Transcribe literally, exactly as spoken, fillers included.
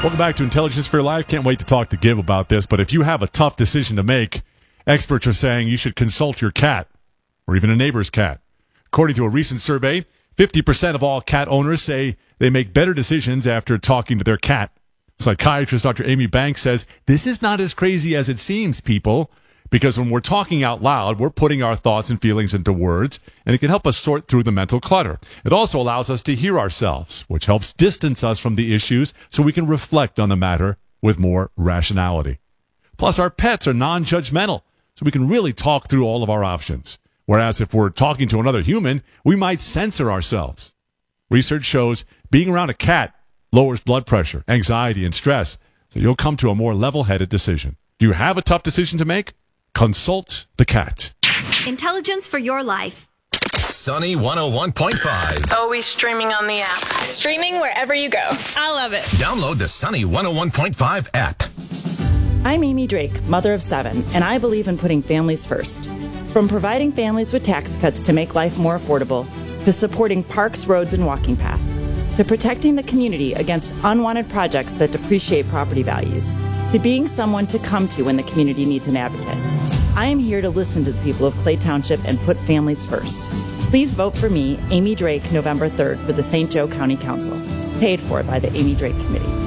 Welcome back to Intelligence for Your Life. Can't wait to talk to Giv about this, but if you have a tough decision to make, experts are saying you should consult your cat or even a neighbor's cat. According to a recent survey, fifty percent of all cat owners say they make better decisions after talking to their cat. Psychiatrist Doctor Amy Banks says this is not as crazy as it seems, people, because when we're talking out loud, we're putting our thoughts and feelings into words, and it can help us sort through the mental clutter. It also allows us to hear ourselves, which helps distance us from the issues so we can reflect on the matter with more rationality. Plus, our pets are non-judgmental, so we can really talk through all of our options. Whereas if we're talking to another human, we might censor ourselves. Research shows being around a cat lowers blood pressure, anxiety, and stress, so you'll come to a more level-headed decision. Do you have a tough decision to make? Consult the cat. Intelligence for your life. Sunny one oh one point five. Always streaming on the app. Streaming wherever you go. I love it. Download the Sunny one oh one point five app. I'm Amy Drake, mother of seven, and I believe in putting families first. From providing families with tax cuts to make life more affordable, to supporting parks, roads, and walking paths, to protecting the community against unwanted projects that depreciate property values, to being someone to come to when the community needs an advocate. I am here to listen to the people of Clay Township and put families first. Please vote for me, Amy Drake, November third for the Saint Joe County Council. Paid for by the Amy Drake Committee.